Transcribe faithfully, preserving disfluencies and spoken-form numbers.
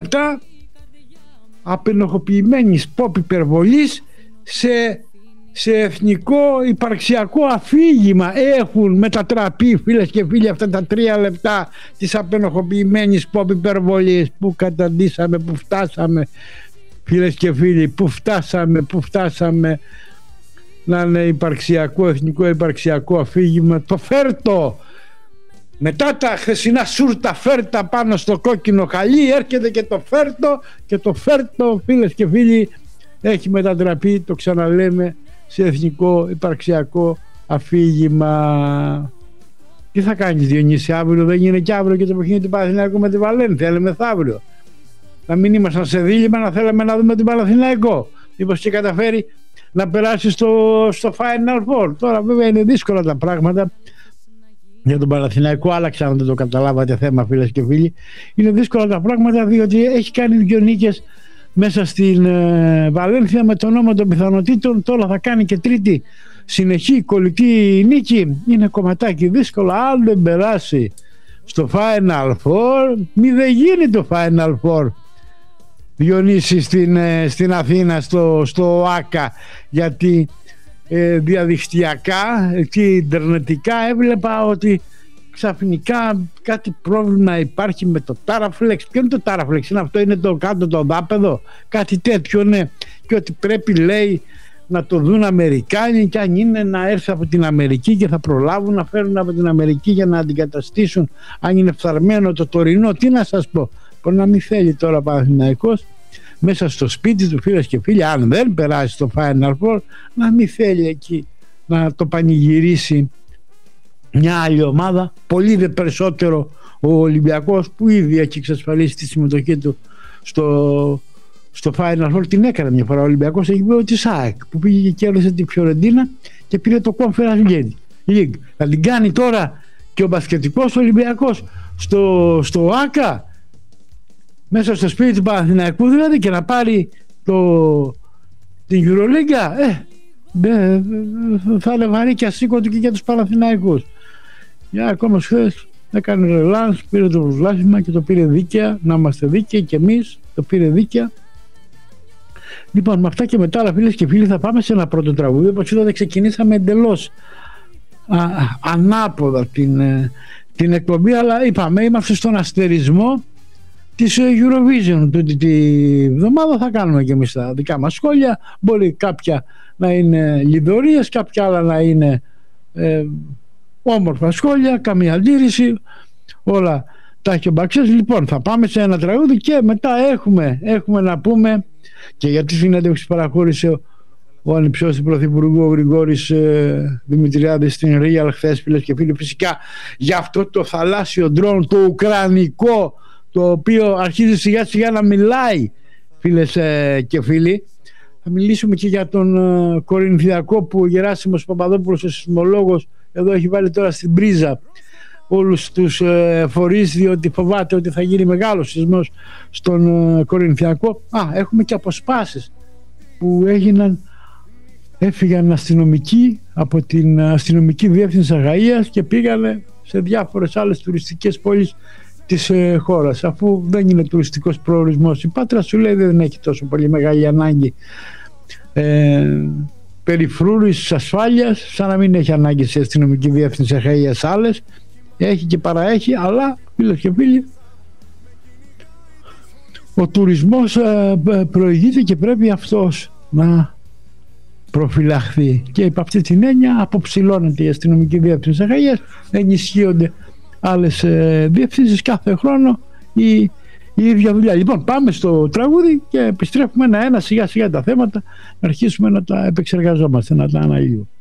λεπτά απενοχοποιημένης pop υπερβολής σε, σε εθνικό υπαρξιακό αφήγημα. Έχουν μετατραπεί, φίλες και φίλοι, αυτά τα τρία λεπτά της απενοχοποιημένης pop υπερβολής. Που καταντήσαμε, που φτάσαμε, φίλες και φίλοι, που φτάσαμε, που φτάσαμε να είναι υπαρξιακό, εθνικό υπαρξιακό αφήγημα. Το φέρτο, μετά τα χθεσινά σούρτα φέρτα πάνω στο κόκκινο χαλί, έρχεται και το φέρτο, και το φέρτο, φίλες και φίλοι, έχει μετατραπεί, το ξαναλέμε, σε εθνικό υπαρξιακό αφήγημα. Τι θα κάνεις, Διονύση, αύριο? Δεν είναι και αύριο και το παιχνίδι του Παναθηναϊκού με τη Βαλένθια, αλλά μεθαύριο. Να μην ήμασταν σε δίλημμα, να θέλαμε να δούμε την Παναθηναϊκό. Μήπως και καταφέρει να περάσει στο, στο Final Four. Τώρα βέβαια είναι δύσκολα τα πράγματα για τον Παναθηναϊκό, άλλαξα αν δεν το καταλάβατε θέμα, φίλες και φίλοι. Είναι δύσκολα τα πράγματα διότι έχει κάνει δύο νίκες μέσα στην ε, Βαλένθια με τον νόμο των πιθανότητων. Τώρα θα κάνει και τρίτη συνεχή κολλητή νίκη. Είναι κομματάκι δύσκολο. Αν δεν περάσει στο Final Four, μη δεν γίνει το Final Four, Διονύση, στην, ε, στην Αθήνα, στο, στο ΆΚΑ, γιατί ε, διαδικτυακά και ιντερνετικά έβλεπα ότι ξαφνικά κάτι πρόβλημα υπάρχει με το Taraflex. Ποιο είναι το Taraflex? Είναι αυτό, είναι το κάτω το δάπεδο, κάτι τέτοιο, ναι. Και ότι πρέπει, λέει, να το δουν Αμερικάνοι, και αν είναι να έρθει από την Αμερική και θα προλάβουν να φέρουν από την Αμερική για να αντικαταστήσουν, αν είναι φθαρμένο το τωρινό. Τι να σας πω, μπορεί να μην θέλει τώρα ο Παναθηναϊκός μέσα στο σπίτι του, φίλες και φίλοι, αν δεν περάσει το Final Four, να μην θέλει εκεί να το πανηγυρίσει μια άλλη ομάδα. Πολύ δε περισσότερο ο Ολυμπιακός, που ήδη έχει εξασφαλίσει τη συμμετοχή του στο, στο Final Four. Την έκανε μια φορά ο Ολυμπιακός, έχει πει ότι ΣΑΕΚ που πήγε και κέρδισε τη Φιωρεντίνα και πήρε το Conference League. Θα την κάνει τώρα και ο μπασκετικός Ολυμπιακός στο, στο ΆΚΑ, μέσα στο σπίτι του Παναθηναϊκού δηλαδή, και να πάρει το, την Euroliga. Ε, ε, θα είναι βαρύ και ασήκωτο και για τους Παναθηναϊκούς. Για ακόμα χθες έκανε ρελάνς, πήρε το πρωτάθλημα και το πήρε δίκαια. Να είμαστε δίκαιοι και εμείς, το πήρε δίκαια. Λοιπόν, με αυτά και μετά, αλλά φίλες και φίλοι, θα πάμε σε ένα πρώτο τραγούδι. Όπως είδατε, ξεκινήσαμε εντελώς α, ανάποδα την, την εκπομπή, αλλά είπαμε, είμαστε στον αστερισμό της Eurovision. Τούτη τη εβδομάδα θα κάνουμε και εμείς τα δικά μας σχόλια. Μπορεί κάποια να είναι λιδωρίες, κάποια άλλα να είναι ε, όμορφα σχόλια, καμία αντίρρηση, όλα τα έχει ο Μπαξές. Λοιπόν, θα πάμε σε ένα τραγούδι και μετά έχουμε, έχουμε να πούμε και για τη συνέντευξη παραχώρησε ο, ο ανυψιός του Πρωθυπουργού, ο Γρηγόρης ε, Δημητριάδης, στην Real χθες, φίλες και φίλοι. Φυσικά για αυτό το θαλάσσιο ντρόν, το ουκρανικό, το οποίο αρχίζει σιγά σιγά να μιλάει, φίλες ε, και φίλοι. Θα μιλήσουμε και για τον ε, Κορινθιακό, που ο Γεράσιμος Παπαδόπουλος, ο σεισμολόγος, εδώ έχει βάλει τώρα στην πρίζα όλους τους ε, φορείς, διότι φοβάται ότι θα γίνει μεγάλος σεισμός στον ε, Κορινθιακό. Α, έχουμε και αποσπάσεις που έγιναν, έφυγαν αστυνομικοί από την αστυνομική διεύθυνση Αγαΐας και πήγανε σε διάφορες άλλες τουριστικές πόλεις της ε, χώρας, αφού δεν είναι τουριστικός προορισμός. Η Πάτρα, σου λέει, δεν έχει τόσο πολύ μεγάλη ανάγκη ε, περιφρούρησης ασφάλειας, σαν να μην έχει ανάγκη σε αστυνομική διεύθυνση Αγαΐας άλλες. Έχει και παραέχει, αλλά φίλες και φίλοι, ο τουρισμός ε, προηγείται και πρέπει αυτός να προφυλαχθεί, και υπ' αυτή την έννοια αποψηλώνεται η αστυνομική διεύθυνση Αγαΐας, ενισχύονται άλλες ε, διευθύνσεις κάθε χρόνο, η, η ίδια δουλειά. Λοιπόν, πάμε στο τραγούδι και επιστρέφουμε ένα-ένα σιγά σιγά τα θέματα, να αρχίσουμε να τα επεξεργαζόμαστε, να τα αναλύουμε.